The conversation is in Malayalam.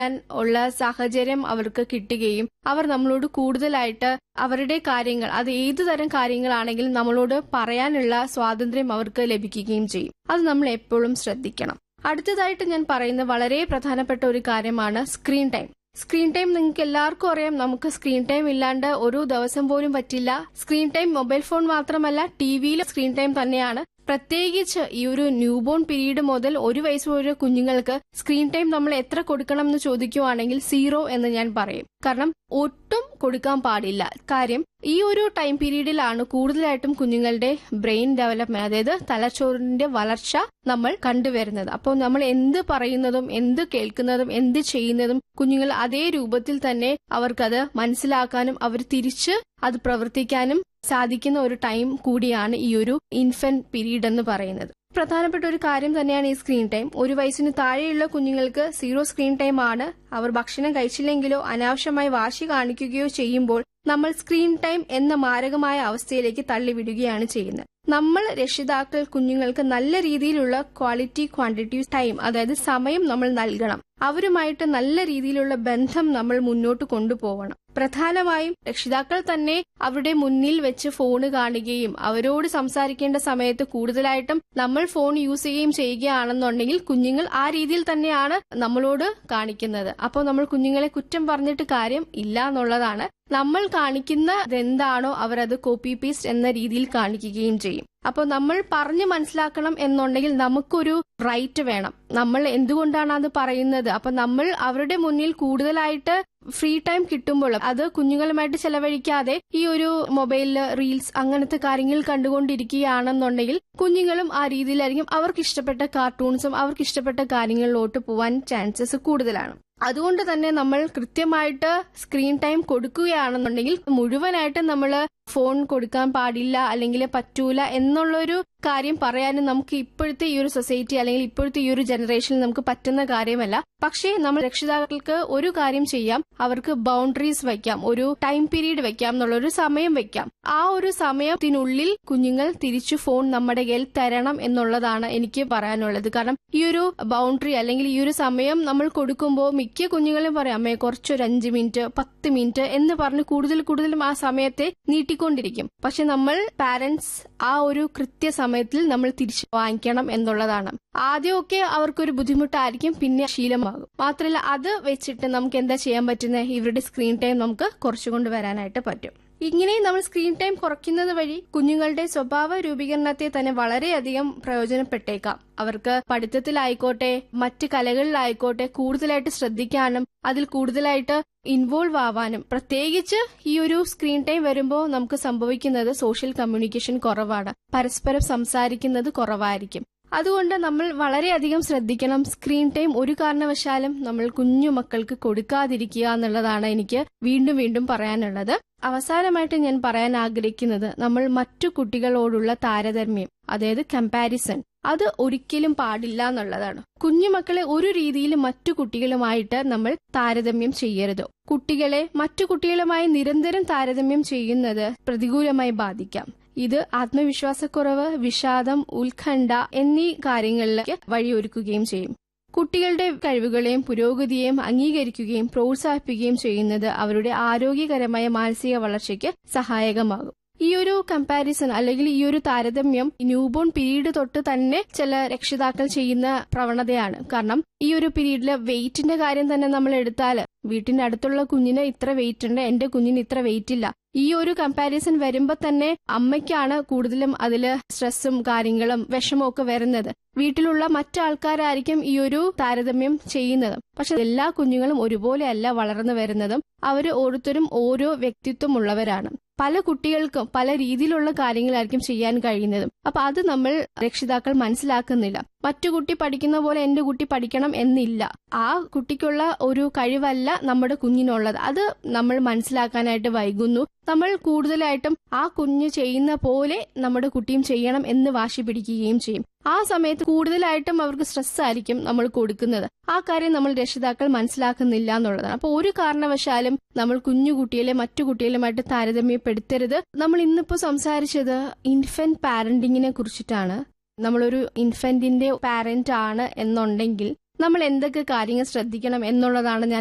ഉള്ള സാഹചര്യം അവർക്ക് കിട്ടുകയും അവർ നമ്മളോട് കൂടുതലായിട്ട് അവരുടെ കാര്യങ്ങൾ, അത് ഏതു തരം കാര്യങ്ങളാണെങ്കിലും നമ്മളോട് പറയാനുള്ള സ്വാതന്ത്ര്യം അവർക്ക് ലഭിക്കുകയും ചെയ്യും. അത് നമ്മൾ എപ്പോഴും ശ്രദ്ധിക്കണം. അടുത്തതായിട്ട് ഞാൻ പറയുന്ന വളരെ പ്രധാനപ്പെട്ട ഒരു കാര്യമാണ് സ്ക്രീൻ ടൈം. സ്ക്രീൻ ടൈം നിങ്ങൾക്ക് എല്ലാവർക്കും അറിയാം, നമുക്ക് സ്ക്രീൻ ടൈം ഇല്ലാണ്ട് ഒരു ദിവസം പോലും പറ്റില്ല. സ്ക്രീൻ ടൈം മൊബൈൽ ഫോൺ മാത്രമല്ല, ടിവിയിലും സ്ക്രീൻ ടൈം തന്നെയാണ്. പ്രത്യേകിച്ച് ഈ ഒരു ന്യൂബോൺ പീരീഡ് മുതൽ 1 വയസ്സ് വരെ കുഞ്ഞുങ്ങൾക്ക് സ്ക്രീൻ ടൈം നമ്മൾ എത്ര കൊടുക്കണം എന്ന് ചോദിക്കുവാണെങ്കിൽ 0 എന്ന് ഞാൻ പറയും. കാരണം ഒട്ടും കൊടുക്കാൻ പാടില്ല. കാര്യം ഈ ഒരു ടൈം പീരീഡിലാണ് കൂടുതലായിട്ടും കുഞ്ഞുങ്ങളുടെ ബ്രെയിൻ ഡെവലപ്മെന്റ്, അതായത് തലച്ചോറിന്റെ വളർച്ച നമ്മൾ കണ്ടുവരുന്നത്. അപ്പോൾ നമ്മൾ എന്ത് പറയുന്നതും എന്ത് കേൾക്കുന്നതും എന്ത് ചെയ്യുന്നതും കുഞ്ഞുങ്ങൾ അതേ രൂപത്തിൽ തന്നെ അവർക്കത് മനസ്സിലാക്കാനും അവർ തിരിച്ച് അത് പ്രവർത്തിക്കാനും സാധിക്കുന്ന ഒരു ടൈം കൂടിയാണ് ഈ ഒരു ഇൻഫന്റ് പീരീഡ് എന്ന് പറയുന്നത്. പ്രധാനപ്പെട്ട ഒരു കാര്യം തന്നെയാണ് ഈ സ്ക്രീൻ ടൈം. 1 വയസ്സിന് താഴെയുള്ള കുഞ്ഞുങ്ങൾക്ക് 0 സ്ക്രീൻ ടൈം ആണ്. അവർ ഭക്ഷണം കഴിച്ചില്ലെങ്കിലോ അനാവശ്യമായി വാശി കാണിക്കുകയോ ചെയ്യുമ്പോൾ നമ്മൾ സ്ക്രീൻ ടൈം എന്ന മാരകമായ അവസ്ഥയിലേക്ക് തള്ളിവിടുകയാണ് ചെയ്യുന്നത്. നമ്മൾ രക്ഷിതാക്കൾ കുഞ്ഞുങ്ങൾക്ക് നല്ല രീതിയിലുള്ള ക്വാളിറ്റി ക്വാണ്ടിറ്റി ടൈം, അതായത് സമയം നമ്മൾ നൽകണം. അവരുമായിട്ട് നല്ല രീതിയിലുള്ള ബന്ധം നമ്മൾ മുന്നോട്ട് കൊണ്ടുപോകണം. പ്രധാനമായും രക്ഷിതാക്കൾ തന്നെ അവരുടെ മുന്നിൽ വെച്ച് ഫോണ് കാണുകയും അവരോട് സംസാരിക്കേണ്ട സമയത്ത് കൂടുതലായിട്ടും നമ്മൾ ഫോൺ യൂസ് ചെയ്യുകയും ചെയ്യുകയാണെന്നുണ്ടെങ്കിൽ കുഞ്ഞുങ്ങൾ ആ രീതിയിൽ തന്നെയാണ് നമ്മളോട് കാണിക്കുന്നത്. അപ്പോൾ നമ്മൾ കുഞ്ഞുങ്ങളെ കുറ്റം പറഞ്ഞിട്ട് കാര്യം ഇല്ല എന്നുള്ളതാണ്. നമ്മൾ കാണിക്കുന്നത് എന്താണോ അവരത് കോപ്പി പേസ്റ്റ് എന്ന രീതിയിൽ കാണിക്കുകയും ചെയ്യും. അപ്പോൾ നമ്മൾ പറഞ്ഞു മനസ്സിലാക്കണം എന്നുണ്ടെങ്കിൽ നമുക്കൊരു റൈറ്റ് വേണം. നമ്മൾ എന്തുകൊണ്ടാണ് അത് പറയുന്നത്, അപ്പൊ നമ്മൾ അവരുടെ മുന്നിൽ കൂടുതലായിട്ട് ഫ്രീ ടൈം കിട്ടുമ്പോൾ അത് കുഞ്ഞുങ്ങളുമായിട്ട് ചെലവഴിക്കാതെ ഈ ഒരു മൊബൈലില് റീൽസ് അങ്ങനത്തെ കാര്യങ്ങൾ കണ്ടുകൊണ്ടിരിക്കുകയാണെന്നുണ്ടെങ്കിൽ കുഞ്ഞുങ്ങളും ആ രീതിയിലായിരിക്കും അവർക്ക് ഇഷ്ടപ്പെട്ട കാർട്ടൂൺസും അവർക്ക് ഇഷ്ടപ്പെട്ട കാര്യങ്ങളിലോട്ട് പോവാൻ ചാൻസസ് കൂടുതലാണ്. അതുകൊണ്ട് തന്നെ നമ്മൾ കൃത്യമായിട്ട് സ്ക്രീൻ ടൈം കൊടുക്കുകയാണെന്നുണ്ടെങ്കിൽ മുഴുവനായിട്ട് നമ്മൾ ഫോൺ കൊടുക്കാൻ പാടില്ല അല്ലെങ്കിൽ പറ്റൂല എന്നുള്ളൊരു കാര്യം പറയാനും നമുക്ക് ഇപ്പോഴത്തെ ഈ ഒരു സൊസൈറ്റി അല്ലെങ്കിൽ ഇപ്പോഴത്തെ ഈ ഒരു ജനറേഷനിൽ നമുക്ക് പറ്റുന്ന കാര്യമല്ല. പക്ഷേ നമ്മൾ രക്ഷിതാക്കൾക്ക് ഒരു കാര്യം ചെയ്യാം, അവർക്ക് ബൗണ്ടറീസ് വെക്കാം, ഒരു ടൈം പീരീഡ് വെക്കാം, എന്നുള്ളൊരു സമയം വെക്കാം. ആ ഒരു സമയത്തിനുള്ളിൽ കുഞ്ഞുങ്ങൾ തിരിച്ചു ഫോൺ നമ്മുടെ കയ്യിൽ തരണം എന്നുള്ളതാണ് എനിക്ക് പറയാനുള്ളത്. കാരണം ഈ ഒരു ബൗണ്ടറി അല്ലെങ്കിൽ ഈ ഒരു സമയം നമ്മൾ കൊടുക്കുമ്പോൾ മിക്ക കുഞ്ഞുങ്ങളും പറയാം, അമ്മേ കുറച്ചൊരു 5 മിനിറ്റ് 10 മിനിറ്റ് എന്ന് പറഞ്ഞ് കൂടുതലും ആ സമയത്തെ നീട്ടിക്കൊണ്ടിരിക്കും. പക്ഷെ നമ്മൾ പാരന്റ്സ് ആ ഒരു കൃത്യസമയത്തിൽ നമ്മൾ തിരിച്ചു വാങ്ങിക്കണം എന്നുള്ളതാണ്. ആദ്യമൊക്കെ അവർക്കൊരു ബുദ്ധിമുട്ടായിരിക്കും, പിന്നെ ശീലമാകും. മാത്രമല്ല അത് വെച്ചിട്ട് നമുക്ക് എന്താ ചെയ്യാൻ പറ്റുന്നത്, ഇവരുടെ സ്ക്രീൻ ടൈം നമുക്ക് കുറച്ചുകൊണ്ട് വരാനായിട്ട് പറ്റും. ഇങ്ങനെ നമ്മൾ സ്ക്രീൻ ടൈം കുറയ്ക്കുന്നത് വഴി കുഞ്ഞുങ്ങളുടെ സ്വഭാവ രൂപീകരണത്തെ തന്നെ വളരെയധികം പ്രയോജനപ്പെട്ടേക്കാം. അവർക്ക് പഠിത്തത്തിലായിക്കോട്ടെ മറ്റ് കലകളിലായിക്കോട്ടെ കൂടുതലായിട്ട് ശ്രദ്ധിക്കാനും അതിൽ കൂടുതലായിട്ട് ഇൻവോൾവ് ആവാനും. പ്രത്യേകിച്ച് ഈ ഒരു സ്ക്രീൻ ടൈം വരുമ്പോൾ നമുക്ക് സംഭവിക്കുന്നത് സോഷ്യൽ കമ്മ്യൂണിക്കേഷൻ കുറവാണ്, പരസ്പരം സംസാരിക്കുന്നത് കുറവായിരിക്കും. അതുകൊണ്ട് നമ്മൾ വളരെയധികം ശ്രദ്ധിക്കണം. സ്ക്രീൻ ടൈം ഒരു കാരണവശാലും നമ്മൾ കുഞ്ഞു മക്കൾക്ക് കൊടുക്കാതിരിക്കുക എന്നുള്ളതാണ് എനിക്ക് വീണ്ടും പറയാനുള്ളത്. അവസാനമായിട്ട് ഞാൻ പറയാൻ ആഗ്രഹിക്കുന്നത്, നമ്മൾ മറ്റു കുട്ടികളോടുള്ള താരതമ്യം, അതായത് കമ്പാരിസൺ, അത് ഒരിക്കലും പാടില്ല എന്നുള്ളതാണ്. കുഞ്ഞുമക്കളെ ഒരു രീതിയിൽ മറ്റു കുട്ടികളുമായിട്ട് നമ്മൾ താരതമ്യം ചെയ്യരുത്. കുട്ടികളെ മറ്റു കുട്ടികളുമായി നിരന്തരം താരതമ്യം ചെയ്യുന്നത് പ്രതികൂലമായി ബാധിക്കാം. ഇത് ആത്മവിശ്വാസക്കുറവ്, വിഷാദം, ഉത്കണ്ഠ എന്നീ കാര്യങ്ങളിലേക്ക് വഴിയൊരുക്കുകയും ചെയ്യും. കുട്ടികളുടെ കഴിവുകളെയും പുരോഗതിയെയും അംഗീകരിക്കുകയും പ്രോത്സാഹിപ്പിക്കുകയും ചെയ്യുന്നത് അവരുടെ ആരോഗ്യകരമായ മാനസിക വളർച്ചയ്ക്ക് സഹായകമാകും. ഈ ഒരു കമ്പാരിസൺ അല്ലെങ്കിൽ ഈ ഒരു താരതമ്യം ന്യൂബോൺ പീരീഡ് തൊട്ട് തന്നെ ചില രക്ഷിതാക്കൾ ചെയ്യുന്ന പ്രവണതയാണ്. കാരണം ഈ ഒരു പീരീഡില് വെയിറ്റിന്റെ കാര്യം തന്നെ നമ്മൾ എടുത്താല്, വീട്ടിന്റെ അടുത്തുള്ള കുഞ്ഞിന് ഇത്ര വെയിറ്റ് ഉണ്ട്, എന്റെ കുഞ്ഞിന് ഇത്ര വെയിറ്റ് ഇല്ല. ഈ ഒരു കമ്പാരിസൺ വരുമ്പോ തന്നെ അമ്മയ്ക്കാണ് കൂടുതലും അതില് സ്ട്രെസ്സും കാര്യങ്ങളും വിഷമവും ഒക്കെ വരുന്നത്. വീട്ടിലുള്ള മറ്റാൾക്കാരായിരിക്കും ഈ ഒരു താരതമ്യം ചെയ്യുന്നത്. പക്ഷെ എല്ലാ കുഞ്ഞുങ്ങളും ഒരുപോലെയല്ല വളർന്നു വരുന്നതും. അവര് ഓരോരുത്തരും ഓരോ വ്യക്തിത്വം ഉള്ളവരാണ്. പല കുട്ടികൾക്കും പല രീതിയിലുള്ള കാര്യങ്ങളായിരിക്കും ചെയ്യാൻ കഴിയുന്നതും. അപ്പൊ അത് നമ്മൾ രക്ഷിതാക്കൾ മനസ്സിലാക്കുന്നില്ല. മറ്റു കുട്ടി പഠിക്കുന്ന പോലെ എന്റെ കുട്ടി പഠിക്കണം എന്നില്ല. ആ കുട്ടിക്കുള്ള ഒരു കഴിവല്ല നമ്മുടെ കുഞ്ഞിനുള്ളത്. അത് നമ്മൾ മനസ്സിലാക്കാനായിട്ട് വൈകുന്നു. നമ്മൾ കൂടുതലായിട്ടും ആ കുഞ്ഞ് ചെയ്യുന്ന പോലെ നമ്മുടെ കുട്ടിയും ചെയ്യണം എന്ന് വാശി പിടിക്കുകയും ചെയ്യും. ആ സമയത്ത് കൂടുതലായിട്ടും അവർക്ക് സ്ട്രെസ് ആയിരിക്കും നമ്മൾ കൊടുക്കുന്നത്. ആ കാര്യം നമ്മൾ രക്ഷിതാക്കൾ മനസ്സിലാക്കുന്നില്ല എന്നുള്ളതാണ്. അപ്പൊ ഒരു കാരണവശാലും നമ്മൾ കുഞ്ഞു കുട്ടികളെ മറ്റു കുട്ടികളുമായിട്ട് താരതമ്യപ്പെടുത്തരുത്. നമ്മൾ ഇന്നിപ്പോ സംസാരിച്ചത് ഇൻഫന്റ് പാരന്റിങ്ങിനെ കുറിച്ചിട്ടാണ്. നമ്മളൊരു ഇൻഫന്റിന്റെ പാരന്റ് ആണ് എന്നുണ്ടെങ്കിൽ നമ്മൾ എന്തൊക്കെ കാര്യങ്ങൾ ശ്രദ്ധിക്കണം എന്നുള്ളതാണ് ഞാൻ